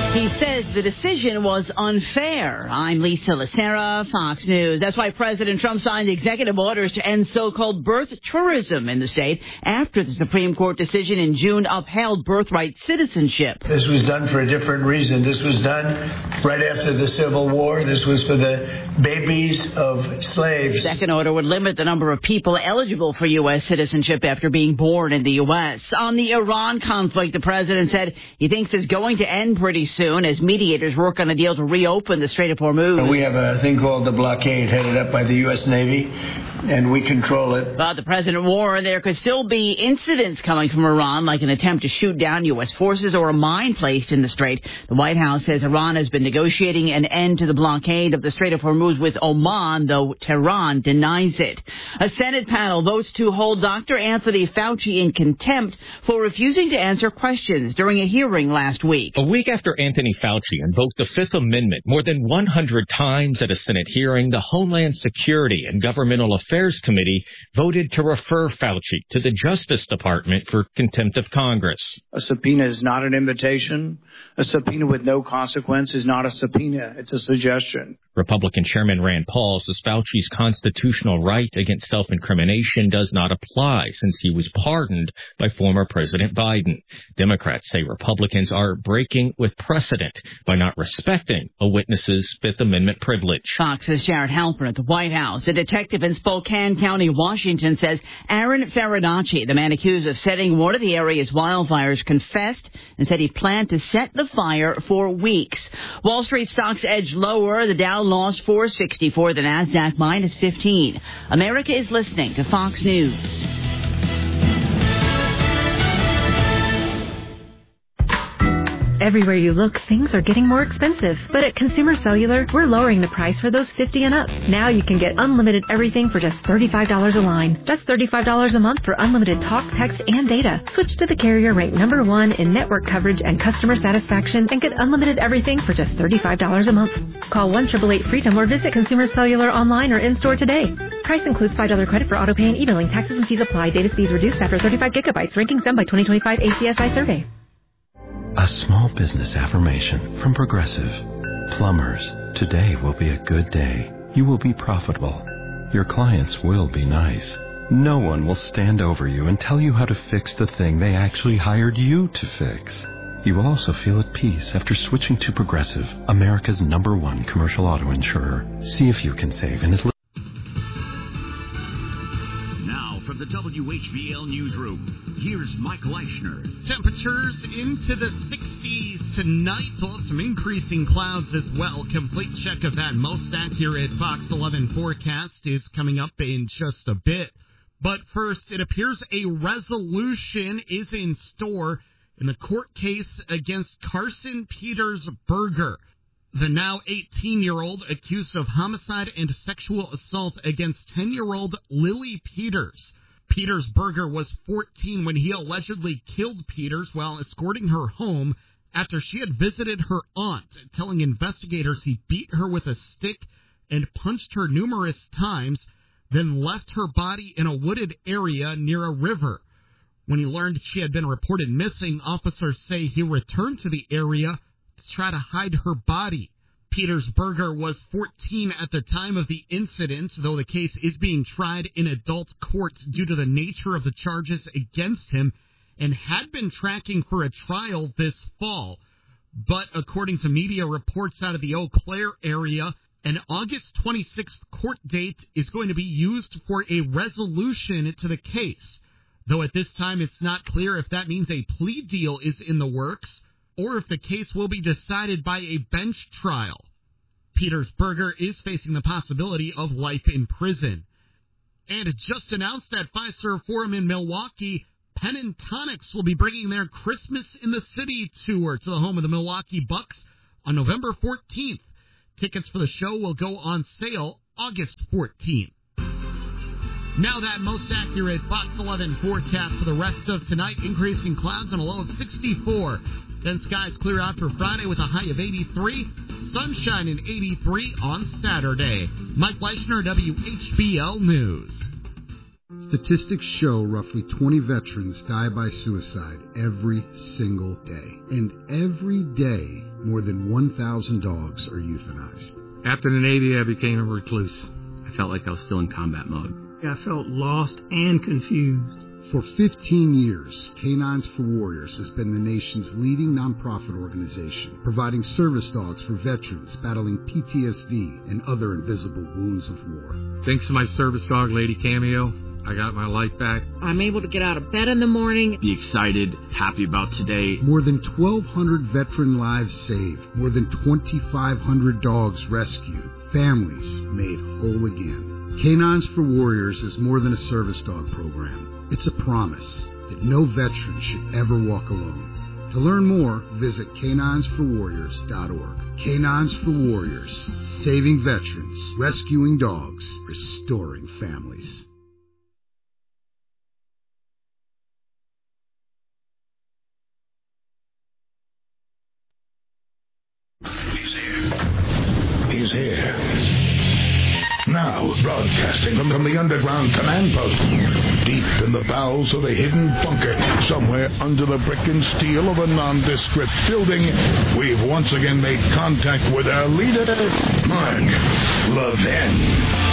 He says the decision was unfair. I'm Lisa Lacera, Fox News. That's why President Trump signed executive orders to end so-called birth tourism in the state after the Supreme Court decision in June upheld birthright citizenship. This was done for a different reason. This was done right after the Civil War. This was for the babies of slaves. The second order would limit the number of people eligible for U.S. citizenship after being born in the U.S. On the Iran conflict, the president said he thinks it's going to end pretty soon as mediators work on a deal to reopen the Strait of Hormuz. We have a thing called the blockade headed up by the U.S. Navy, and we control it. But the president warned there could still be incidents coming from Iran, like an attempt to shoot down U.S. forces or a mine placed in the strait. The White House says Iran has been negotiating an end to the blockade of the Strait of Hormuz with Oman, though Tehran denies it. A Senate panel votes to hold Dr. Anthony Fauci in contempt for refusing to answer questions during a hearing last week. A week after Anthony Fauci invoked the Fifth Amendment more than 100 times at a Senate hearing, the Homeland Security and Governmental Affairs Committee voted to refer Fauci to the Justice Department for contempt of Congress. A subpoena is not an invitation. A subpoena with no consequence is not a subpoena. It's a suggestion. Republican Chairman Rand Paul says Fauci's constitutional right against self-incrimination does not apply since he was pardoned by former President Biden. Democrats say Republicans are breaking with precedent by not respecting a witness's Fifth Amendment privilege. Fox's Jared Halpern at the White House. A detective in Spokane County, Washington, says Aaron Farinacci, the man accused of setting one of the area's wildfires, confessed and said he planned to set the fire for weeks. Wall Street stocks edged lower. The Dow lost 464, the NASDAQ minus 15. America is listening to Fox News. Everywhere you look, things are getting more expensive. But at Consumer Cellular, we're lowering the price for those 50 and up. Now you can get unlimited everything for just $35 a line. That's $35 a month for unlimited talk, text, and data. Switch to the carrier ranked #1 in network coverage and customer satisfaction and get unlimited everything for just $35 a month. Call 1-888-FREEDOM or visit Consumer Cellular online or in-store today. Price includes $5 credit for auto pay and e-billing. Taxes and fees apply. Data speeds reduced after 35 gigabytes. Rankings done by 2025 ACSI survey. A small business affirmation from Progressive. Plumbers, today will be a good day. You will be profitable. Your clients will be nice. No one will stand over you and tell you how to fix the thing they actually hired you to fix. You will also feel at peace after switching to Progressive, America's #1 commercial auto insurer. See if you can save in as little. From the WHBL Newsroom, here's Mike Leischner. Temperatures into the 60s tonight. We'll have some increasing clouds as well. Complete check of that most accurate Fox 11 forecast is coming up in just a bit. But first, it appears a resolution is in store in the court case against Carson Peters-Berger, the now 18-year-old accused of homicide and sexual assault against 10-year-old Lily Peters. Peters-Berger was 14 when he allegedly killed Peters while escorting her home after she had visited her aunt, telling investigators he beat her with a stick and punched her numerous times, then left her body in a wooded area near a river. When he learned she had been reported missing, officers say he returned to the area to try to hide her body. Peters-Berger was 14 at the time of the incident, though the case is being tried in adult court due to the nature of the charges against him, and had been tracking for a trial this fall. But according to media reports out of the Eau Claire area, an August 26th court date is going to be used for a resolution to the case, though at this time it's not clear if that means a plea deal is in the works or if the case will be decided by a bench trial. Peters-Berger is facing the possibility of life in prison. And it just announced at Fiserv Forum in Milwaukee, Pentatonix will be bringing their Christmas in the City tour to the home of the Milwaukee Bucks on November 14th. Tickets for the show will go on sale August 14th. Now that most accurate Fox 11 forecast for the rest of tonight, increasing clouds and a low of 64. Then skies clear out for Friday with a high of 83. Sunshine in 83 on Saturday. Mike Leischner, WHBL News. Statistics show roughly 20 veterans die by suicide every single day. And every day, more than 1,000 dogs are euthanized. After the Navy, I became a recluse. I felt like I was still in combat mode. I felt lost and confused. For 15 years, Canines for Warriors has been the nation's leading nonprofit organization, providing service dogs for veterans battling PTSD and other invisible wounds of war. Thanks to my service dog, Lady Cameo, I got my life back. I'm able to get out of bed in the morning. Be excited, happy about today. More than 1,200 veteran lives saved. More than 2,500 dogs rescued. Families made whole again. Canines for Warriors is more than a service dog program. It's a promise that no veteran should ever walk alone. To learn more, visit caninesforwarriors.org. Canines for Warriors, saving veterans, rescuing dogs, restoring families. He's here. Now, broadcasting from the underground command post, deep in the bowels of a hidden bunker, somewhere under the brick and steel of a nondescript building, we've once again made contact with our leader, Mark Levin.